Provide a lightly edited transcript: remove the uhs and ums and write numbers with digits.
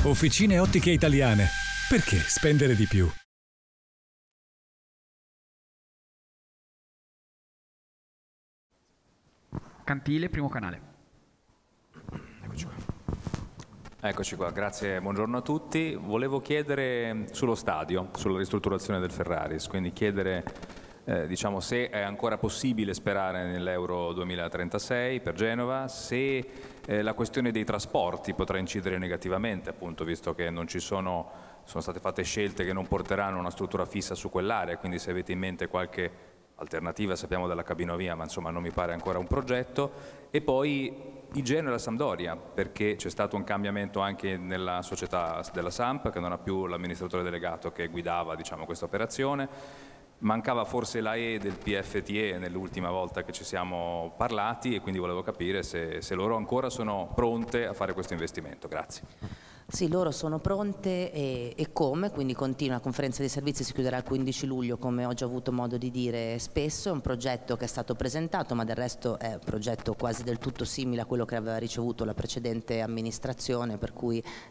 Officine Ottiche Italiane. Perché spendere di più? Cantile, primo canale. Eccoci qua, grazie, buongiorno a tutti. Volevo chiedere sullo stadio, sulla ristrutturazione del Ferraris, quindi chiedere diciamo, se è ancora possibile sperare nell'Euro 2036 per Genova, se la questione dei trasporti potrà incidere negativamente, appunto, visto che non ci sono state fatte scelte che non porteranno una struttura fissa su quell'area, quindi se avete in mente qualche alternativa, sappiamo della cabinovia, ma insomma non mi pare ancora un progetto. E poi il Genoa e la Sampdoria, perché c'è stato un cambiamento anche nella società della Samp, che non ha più l'amministratore delegato che guidava, diciamo, questa operazione. Mancava forse la E del PFTE nell'ultima volta che ci siamo parlati, e quindi volevo capire se loro ancora sono pronte a fare questo investimento. Grazie. Sì, loro sono pronte e come, quindi continua. La conferenza dei servizi si chiuderà il 15 luglio, come ho già avuto modo di dire spesso. È un progetto che è stato presentato, ma del resto è un progetto quasi del tutto simile a quello che aveva ricevuto la precedente amministrazione, per cui